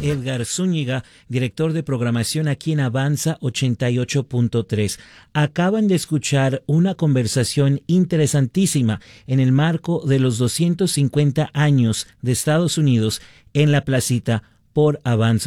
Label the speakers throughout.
Speaker 1: Edgar Zúñiga, director de programación aquí en Avanza 88.3. Acaban de escuchar una conversación interesantísima en el marco de los 250 años de Estados Unidos en la placita por Avanza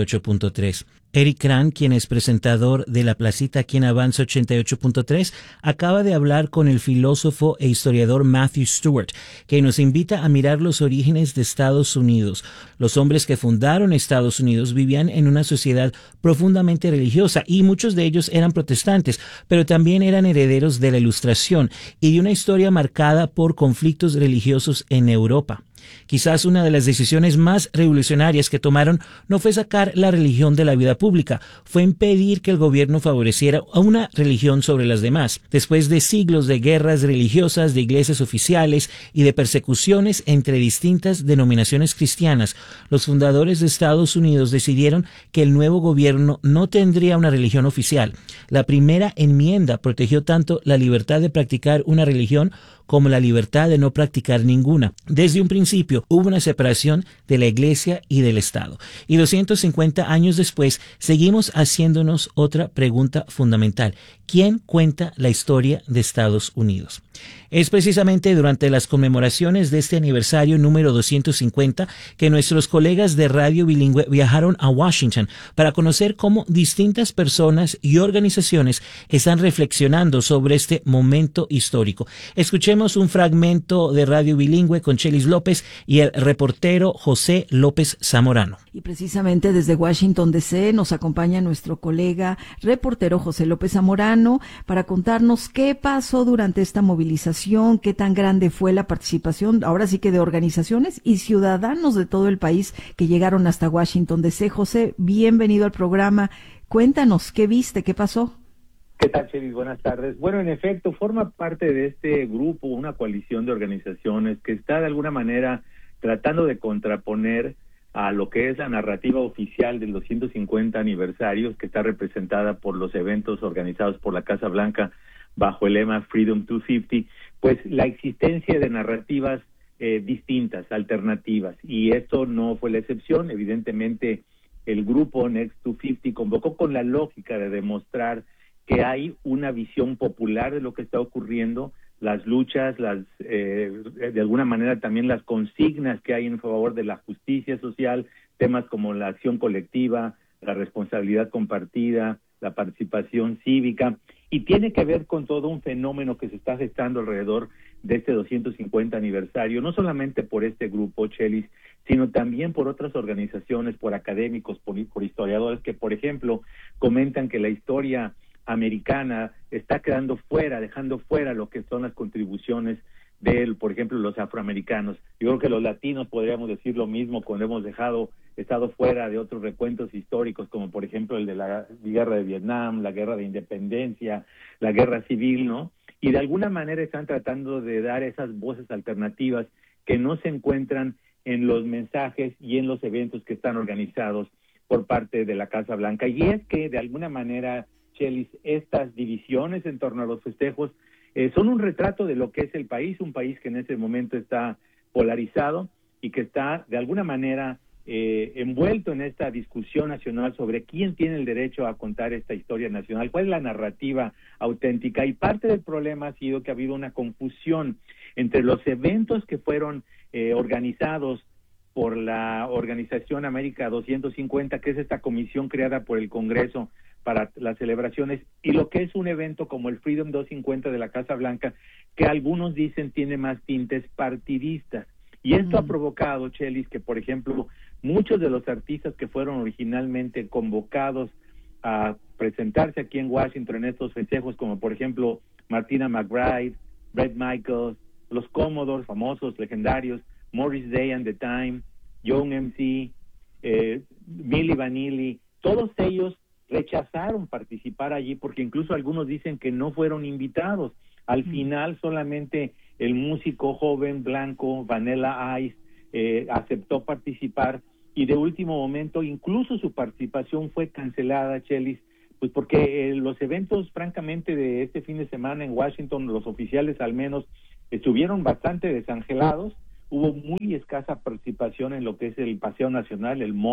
Speaker 1: 88.3. Eric Krans, quien es presentador de La Placita aquí en Avanza 88.3, acaba de hablar con el filósofo e historiador Matthew Stewart, que nos invita a mirar los orígenes de Estados Unidos. Los hombres que fundaron Estados Unidos vivían en una sociedad profundamente religiosa y muchos de ellos eran protestantes, pero también eran herederos de la Ilustración y de una historia marcada por conflictos religiosos en Europa. Quizás una de las decisiones más revolucionarias que tomaron no fue sacar la religión de la vida pública, fue impedir que el gobierno favoreciera a una religión sobre las demás. Después de siglos de guerras religiosas, de iglesias oficiales y de persecuciones entre distintas denominaciones cristianas, los fundadores de Estados Unidos decidieron que el nuevo gobierno no tendría una religión oficial. La primera enmienda protegió tanto la libertad de practicar una religión como la libertad de no practicar ninguna. Desde un principio hubo una separación de la Iglesia y del Estado. Y 250 años después seguimos haciéndonos otra pregunta fundamental. ¿Quién cuenta la historia de Estados Unidos? Es precisamente durante las conmemoraciones de este aniversario número 250 que nuestros colegas de Radio Bilingüe viajaron a Washington para conocer cómo distintas personas y organizaciones están reflexionando sobre este momento histórico. Escuchemos un fragmento de Radio Bilingüe con Chelis López y el reportero José López Zamorano.
Speaker 2: Y precisamente desde Washington DC nos acompaña nuestro colega reportero José López Zamorano para contarnos qué pasó durante esta movilización, qué tan grande fue la participación, ahora sí que de organizaciones y ciudadanos de todo el país que llegaron hasta Washington DC. José, bienvenido al programa. Cuéntanos, ¿qué viste? ¿Qué pasó?
Speaker 3: ¿Qué tal, Chelis? Buenas tardes. Bueno, en efecto, forma parte de este grupo, una coalición de organizaciones que está de alguna manera tratando de contraponer a lo que es la narrativa oficial del 250 aniversarios, que está representada por los eventos organizados por la Casa Blanca bajo el lema Freedom 250, pues la existencia de narrativas distintas, alternativas, y esto no fue la excepción. Evidentemente, el grupo Next 250 convocó con la lógica de demostrar que hay una visión popular de lo que está ocurriendo, las luchas, de alguna manera también las consignas que hay en favor de la justicia social, temas como la acción colectiva, la responsabilidad compartida, la participación cívica, y tiene que ver con todo un fenómeno que se está gestando alrededor de este 250 aniversario, no solamente por este grupo, Chelis, sino también por otras organizaciones, por académicos, por historiadores que, por ejemplo, comentan que la historia americana está quedando fuera, dejando fuera lo que son las contribuciones de, por ejemplo, los afroamericanos. Yo creo que los latinos podríamos decir lo mismo cuando hemos estado fuera de otros recuentos históricos, como por ejemplo el de la guerra de Vietnam, la guerra de independencia, la guerra civil, ¿no? Y de alguna manera están tratando de dar esas voces alternativas que no se encuentran en los mensajes y en los eventos que están organizados por parte de la Casa Blanca. Y es que de alguna manera, Chelis, estas divisiones en torno a los festejos son un retrato de lo que es el país, un país que en ese momento está polarizado y que está de alguna manera envuelto en esta discusión nacional sobre quién tiene el derecho a contar esta historia nacional, cuál es la narrativa auténtica. Y parte del problema ha sido que ha habido una confusión entre los eventos que fueron organizados por la Organización América 250, que es esta comisión creada por el Congreso para las celebraciones, y lo que es un evento como el Freedom 250 de la Casa Blanca, que algunos dicen tiene más tintes partidistas. Y esto ha provocado, Chelis, que por ejemplo, muchos de los artistas que fueron originalmente convocados a presentarse aquí en Washington en estos festejos, como por ejemplo Martina McBride, Bret Michaels, los Commodores, famosos, legendarios, Morris Day and the Time, Young MC, Milli Vanilli, todos ellos rechazaron participar allí porque incluso algunos dicen que no fueron invitados. Al final solamente el músico joven blanco Vanilla Ice aceptó participar, y de último momento incluso su participación fue cancelada, Chelis, pues porque los eventos francamente de este fin de semana en Washington, los oficiales al menos, estuvieron bastante desangelados. Hubo muy escasa participación en lo que es el Paseo Nacional, el mall,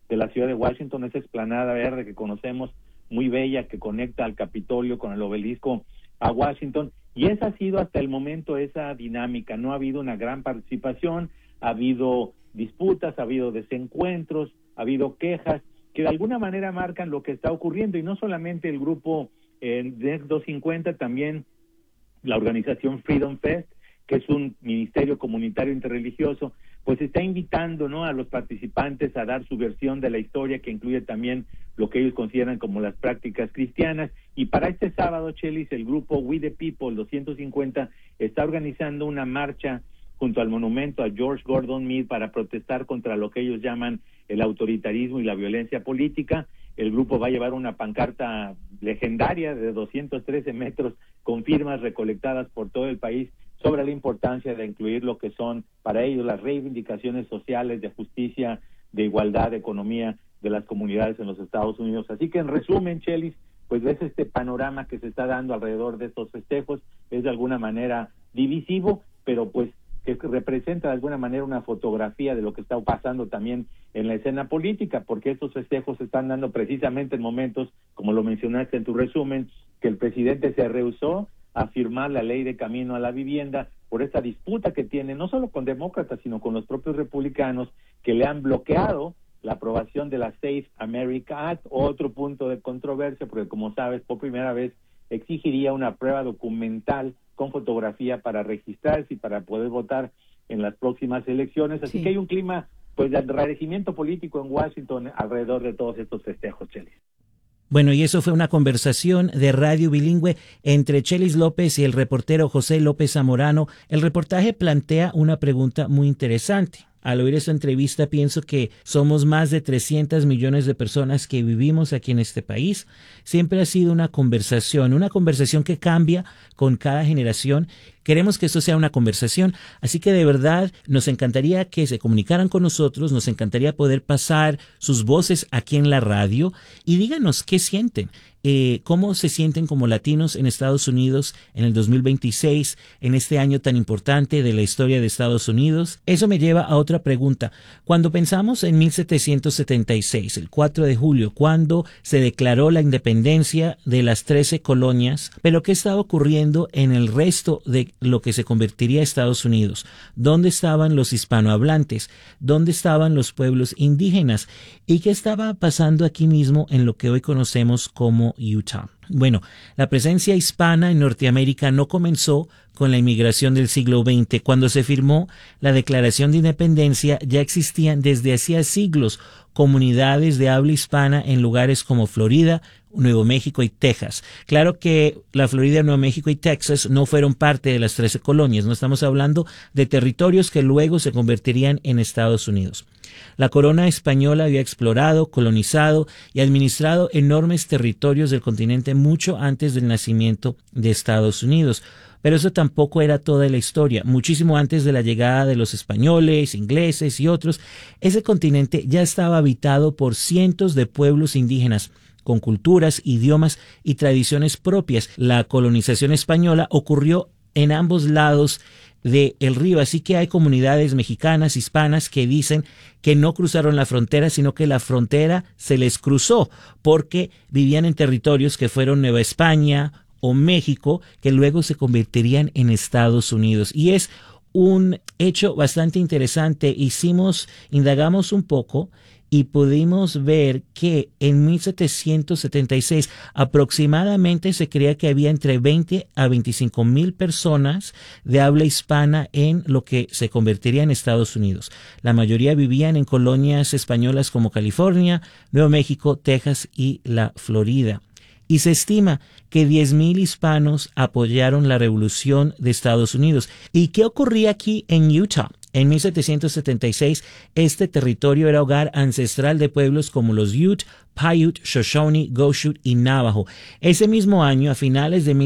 Speaker 3: de la ciudad de Washington, esa explanada verde que conocemos, muy bella, que conecta al Capitolio con el obelisco a Washington, y esa ha sido hasta el momento esa dinámica. No ha habido una gran participación, ha habido disputas, ha habido desencuentros, ha habido quejas que de alguna manera marcan lo que está ocurriendo, y no solamente el grupo Next 250, también la organización Freedom Fest, que es un ministerio comunitario interreligioso, pues está invitando, ¿no?, a los participantes a dar su versión de la historia, que incluye también lo que ellos consideran como las prácticas cristianas. Y para este sábado, Chelis, el grupo We the People 250 está organizando una marcha junto al monumento a George Gordon Meade para protestar contra lo que ellos llaman el autoritarismo y la violencia política. El grupo va a llevar una pancarta legendaria de 213 metros con firmas recolectadas por todo el país sobre la importancia de incluir lo que son para ellos las reivindicaciones sociales de justicia, de igualdad, de economía de las comunidades en los Estados Unidos. Así que en resumen, Chelis, pues ves este panorama que se está dando alrededor de estos festejos, es de alguna manera divisivo, pero pues que representa de alguna manera una fotografía de lo que está pasando también en la escena política, porque estos festejos se están dando precisamente en momentos, como lo mencionaste en tu resumen, que el presidente se rehusó a firmar la ley de camino a la vivienda por esta disputa que tiene, no solo con demócratas, sino con los propios republicanos, que le han bloqueado la aprobación de la Safe America Act, otro punto de controversia, porque como sabes, por primera vez exigiría una prueba documental con fotografía para registrarse y para poder votar en las próximas elecciones. Así que hay un clima pues de enrarecimiento político en Washington alrededor de todos estos festejos, Chelis.
Speaker 1: Bueno, y eso fue una conversación de radio bilingüe entre Chelis López y el reportero José López Zamorano. El reportaje plantea una pregunta muy interesante. Al oír esta entrevista pienso que somos más de 300 millones de personas que vivimos aquí en este país. Siempre ha sido una conversación que cambia con cada generación. Queremos que esto sea una conversación, así que de verdad nos encantaría que se comunicaran con nosotros, nos encantaría poder pasar sus voces aquí en la radio y díganos qué sienten. ¿Cómo se sienten como latinos en Estados Unidos en el 2026, en este año tan importante de la historia de Estados Unidos? Eso me lleva a otra pregunta. Cuando pensamos en 1776, el 4 de julio, cuando se declaró la independencia de las 13 colonias, ¿pero qué estaba ocurriendo en el resto de lo que se convertiría Estados Unidos? ¿Dónde estaban los hispanohablantes? ¿Dónde estaban los pueblos indígenas? ¿Y qué estaba pasando aquí mismo en lo que hoy conocemos como Utah? Bueno, la presencia hispana en Norteamérica no comenzó con la inmigración del siglo XX. Cuando se firmó la Declaración de Independencia, ya existían desde hacía siglos comunidades de habla hispana en lugares como Florida, Nuevo México y Texas. Claro que la Florida, Nuevo México y Texas no fueron parte de las 13 colonias. No estamos hablando de territorios que luego se convertirían en Estados Unidos. La corona española había explorado, colonizado y administrado enormes territorios del continente mucho antes del nacimiento de Estados Unidos. Pero eso tampoco era toda la historia. Muchísimo antes de la llegada de los españoles, ingleses y otros, ese continente ya estaba habitado por cientos de pueblos indígenas con culturas, idiomas y tradiciones propias. La colonización española ocurrió en ambos lados del río, así que hay comunidades mexicanas, hispanas, que dicen que no cruzaron la frontera, sino que la frontera se les cruzó, porque vivían en territorios que fueron Nueva España o México, que luego se convertirían en Estados Unidos. Y es un hecho bastante interesante. Indagamos un poco y pudimos ver que en 1776 aproximadamente se creía que había entre 20 a 25 mil personas de habla hispana en lo que se convertiría en Estados Unidos. La mayoría vivían en colonias españolas como California, Nuevo México, Texas y la Florida. Y se estima que 10,000 hispanos apoyaron la revolución de Estados Unidos. ¿Y qué ocurría aquí en Utah? En 1776, este territorio era hogar ancestral de pueblos como los Ute, Paiute, Shoshone, Goshute y Navajo. Ese mismo año, a finales de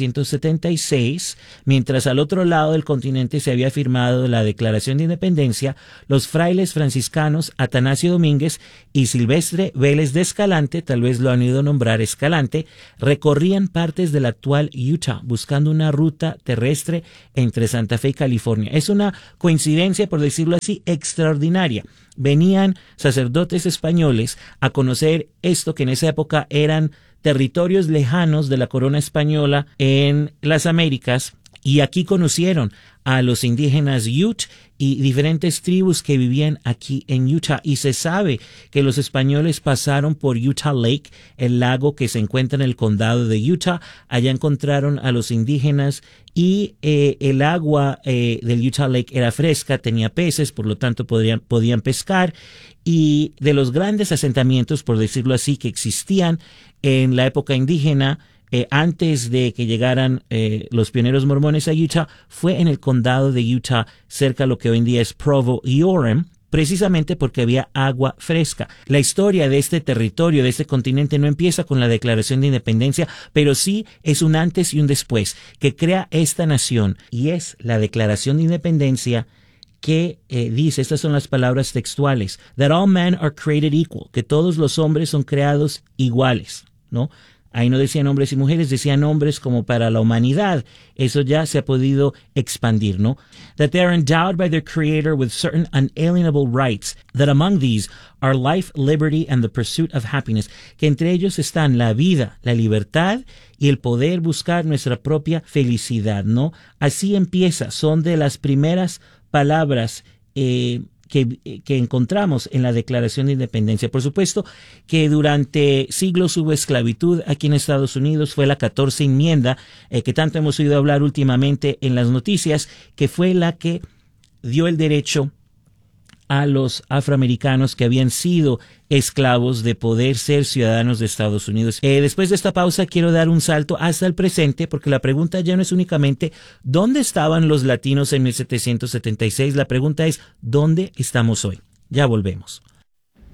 Speaker 1: 1776, mientras al otro lado del continente se había firmado la Declaración de Independencia, los frailes franciscanos Atanasio Domínguez y Silvestre Vélez de Escalante, tal vez lo han ido a nombrar Escalante, recorrían partes del actual Utah buscando una ruta terrestre entre Santa Fe y California. Es una coincidencia, por decirlo así, extraordinaria. venían sacerdotes españoles a conocer esto que en esa época eran territorios lejanos de la corona española en las Américas, y aquí conocieron a los indígenas Ute y diferentes tribus que vivían aquí en Utah. Y se sabe que los españoles pasaron por Utah Lake, el lago que se encuentra en el condado de Utah. Allá encontraron a los indígenas y el agua del Utah Lake era fresca, tenía peces, por lo tanto podían pescar. Y de los grandes asentamientos, por decirlo así, que existían en la época indígena, antes de que llegaran los pioneros mormones a Utah, fue en el condado de Utah, cerca de lo que hoy en día es Provo y Orem, precisamente porque había agua fresca. La historia de este territorio, de este continente, no empieza con la Declaración de Independencia, pero sí es un antes y un después que crea esta nación, y es la Declaración de Independencia que dice, estas son las palabras textuales, that all men are created equal, que todos los hombres son creados iguales, ¿no? Ahí no decían hombres y mujeres, decían hombres como para la humanidad. Eso ya se ha podido expandir, ¿no? That they are endowed by their Creator with certain unalienable rights, that among these are life, liberty, and the pursuit of happiness. Que entre ellos están la vida, la libertad y el poder buscar nuestra propia felicidad, ¿no? Así empieza, son de las primeras palabras que encontramos en la Declaración de Independencia. Por supuesto que durante siglos hubo esclavitud aquí en Estados Unidos. Fue la 14ª enmienda que tanto hemos oído hablar últimamente en las noticias, que fue la que dio el derecho a los afroamericanos que habían sido esclavos de poder ser ciudadanos de Estados Unidos. Después de esta pausa quiero dar un salto hasta el presente, porque la pregunta ya no es únicamente ¿dónde estaban los latinos en 1776? La pregunta es ¿dónde estamos hoy? Ya volvemos.